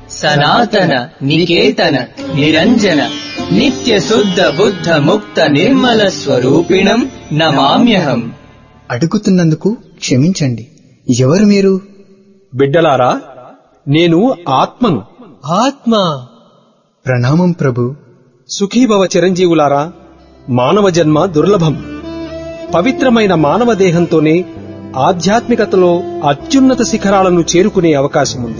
సనాతన నికేతన నిరంజన నిత్య శుద్ధ బుద్ధ ముక్త నిర్మల స్వరూపిణం నమామ్యహం. అడుగుతున్నందుకు క్షమించండి. ఎవరు మీరు? బిడ్డలారా, నేను ఆత్మను. ఆత్మ. ప్రణామం ప్రభు. సుఖీభవ చిరంజీవులారా, మానవ జన్మ దుర్లభం. పవిత్రమైన మానవ దేహంతోనే ఆధ్యాత్మికతలో అత్యున్నత శిఖరాలను చేరుకునే అవకాశముంది.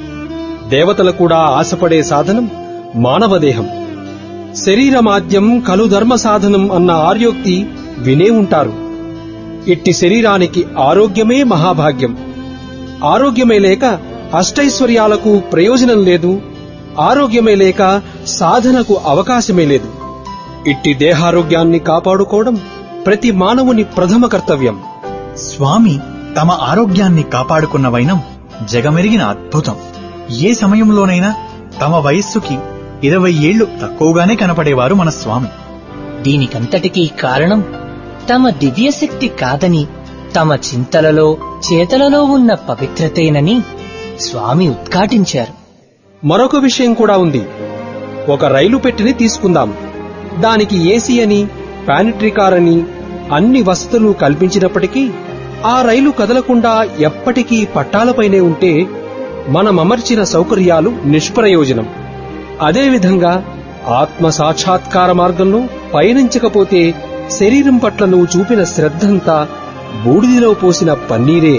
దేవతలు కూడా ఆశపడే సాధనం మానవదేహం. శరీరమాద్యం కలు ధర్మ సాధనం అన్న ఆర్యోక్తి వినే ఉంటారు. ఇట్టి శరీరానికి ఆరోగ్యమే మహాభాగ్యం. ఆరోగ్యమే లేక అష్టైశ్వర్యాలకు ప్రయోజనం లేదు. ఆరోగ్యమే లేక సాధనకు అవకాశమే లేదు. ఇట్టి దేహారోగ్యాన్ని కాపాడుకోవడం ప్రతి మానవుని ప్రథమ కర్తవ్యం. స్వామి తమ ఆరోగ్యాన్ని కాపాడుకున్న వైనం జగమెరిగిన అద్భుతం. ఏ సమయంలోనైనా తమ వయస్సుకి 20 ఏళ్లు తక్కువగానే కనపడేవారు మన స్వామి. దీనికంతటికీ కారణం తమ దివ్యశక్తి కాదని, తమ చింతలలో చేతలలో ఉన్న పవిత్రతేనని స్వామి ఉద్ఘాటించారు. మరొక విషయం కూడా ఉంది. ఒక రైలు పెట్టెని తీసుకుందాం. దానికి ఏసీ అని, ప్యానిట్రీ కార్ అని అన్ని వసతులు కల్పించినప్పటికీ ఆ రైలు కదలకుండా ఎప్పటికీ పట్టాలపైనే ఉంటే మనమర్చిన సౌకర్యాలు నిష్ప్రయోజనం. అదేవిధంగా ఆత్మ సాక్షాత్కార మార్గంలో పయనించకపోతే శరీరం పట్ల నువ్వు చూపిన శ్రద్ధంతా బూడిదిలో పోసిన పన్నీరే.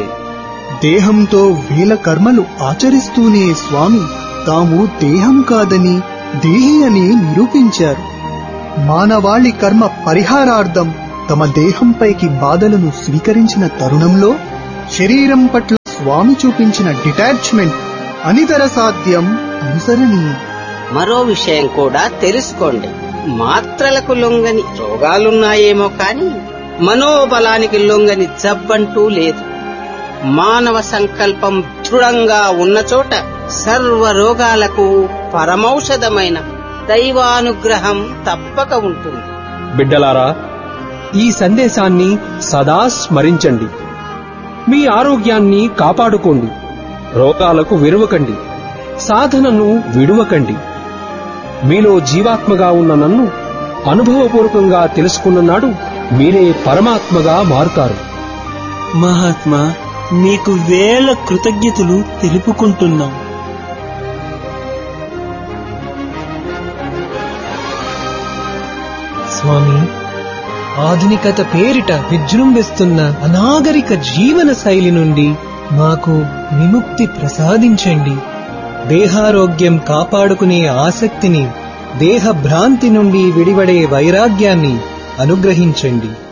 దేహంతో వేల కర్మలు ఆచరిస్తూనే స్వామి తాము దేహం కాదని, దేహి అని నిరూపించారు. మానవాళి కర్మ పరిహారార్థం తమ దేహంపైకి బాధలను స్వీకరించిన తరుణంలో శరీరం పట్ల స్వామి చూపించిన డిటాచ్మెంట్ అనితర సాధ్యం, అనుసరణీయం. మరో విషయం కూడా తెలుసుకోండి. మాత్రలకు లొంగని రోగాలున్నాయేమో కాని మనోబలానికి లొంగని జబ్బంటూ లేదు. మానవ సంకల్పం దృఢంగా ఉన్న చోట సర్వ రోగాలకు పరమౌషధమైన దైవానుగ్రహం తప్పక ఉంటుంది. బిడ్డలారా, ఈ సందేశాన్ని సదా స్మరించండి. మీ ఆరోగ్యాన్ని కాపాడుకోండి. రోగాలకు విరువకండి. సాధనను విడువకండి. మీలో జీవాత్మగా ఉన్న నన్ను అనుభవపూర్వకంగా తెలుసుకున్న నాడు మీరే పరమాత్మగా మారుతారు. మహాత్మా, మీకు వేల కృతజ్ఞతలు తెలుపుకుంటున్నాం. స్వామి, ఆధునికత పేరిట విజృంభిస్తున్న అనాగరిక జీవన శైలి నుండి మాకు విముక్తి ప్రసాదించండి. దేహారోగ్యం కాపాడుకునే ఆసక్తిని, దేహభ్రాంతి నుండి విడివడే వైరాగ్యాన్ని అనుగ్రహించండి.